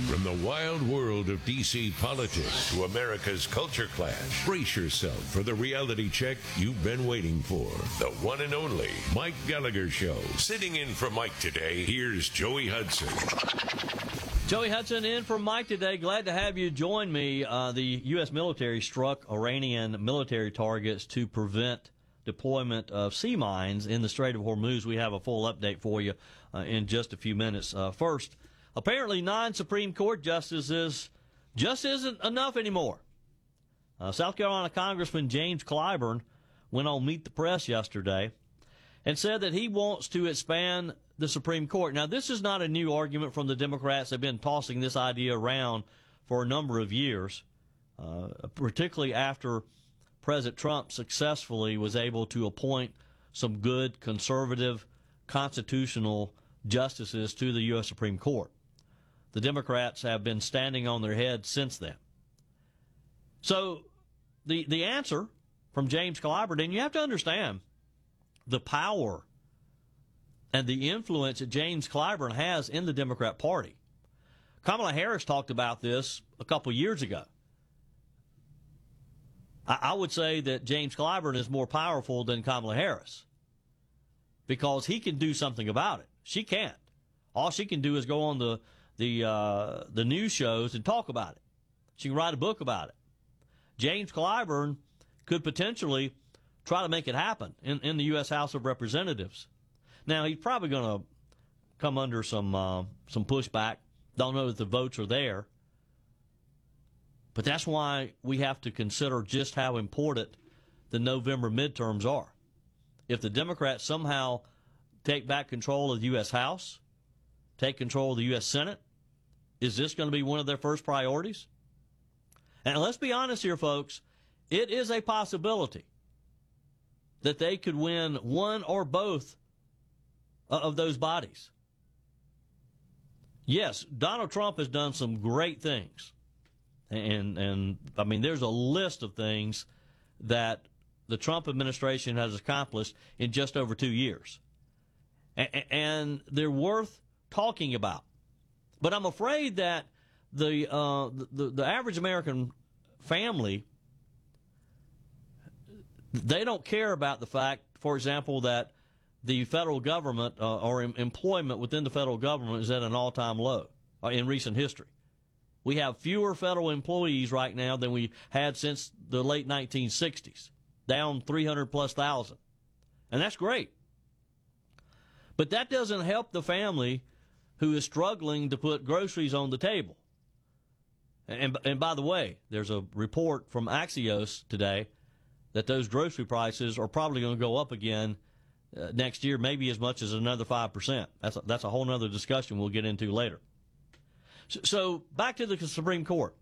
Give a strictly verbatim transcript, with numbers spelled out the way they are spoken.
From the wild world of D C politics to America's culture clash, brace yourself for the reality check you've been waiting for. The one and only Mike Gallagher Show. Sitting in for Mike today, here's Joey Hudson. Joey Hudson in for Mike today. Glad to have you join me. Uh, the U S military struck Iranian military targets to prevent deployment of sea mines in the Strait of Hormuz. We have a full update for you uh, in just a few minutes. Uh, first, apparently nine Supreme Court justices just isn't enough anymore. Uh, South Carolina Congressman James Clyburn went on Meet the Press yesterday and said that he wants to expand the Supreme Court. Now, this is not a new argument from the Democrats. They've been tossing this idea around for a number of years, uh, particularly after President Trump successfully was able to appoint some good, conservative, constitutional justices to the U S Supreme Court. The Democrats have been standing on their heads since then. So the the answer from James Clyburn, and you have to understand the power and the influence that James Clyburn has in the Democrat Party. Kamala Harris talked about this a couple years ago. I, I would say that James Clyburn is more powerful than Kamala Harris because he can do something about it. She can't. All she can do is go on the the uh, the news shows and talk about it. She can write a book about it. James Clyburn could potentially try to make it happen in, in the U S House of Representatives. Now, he's probably going to come under some uh, some pushback. Don't know that the votes are there. But that's why we have to consider just how important the November midterms are. If the Democrats somehow take back control of the U S House, take control of the U S Senate, is this going to be one of their first priorities? And let's be honest here, folks, it is a possibility that they could win one or both of those bodies. Yes, Donald Trump has done some great things. And, and I mean, there's a list of things that the Trump administration has accomplished in just over two years. And, and they're worth talking about. But I'm afraid that the, uh, the the average American family, they don't care about the fact, for example, that the federal government uh, or em- employment within the federal government is at an all-time low uh, in recent history. We have fewer federal employees right now than we had since the late nineteen sixties, down three hundred plus thousand. And that's great. But that doesn't help the family who is struggling to put groceries on the table. And, and by the way, there's a report from Axios today that those grocery prices are probably going to go up again uh, next year, maybe as much as another five percent. That's a, that's a whole other discussion we'll get into later. So, so back to the Supreme Court.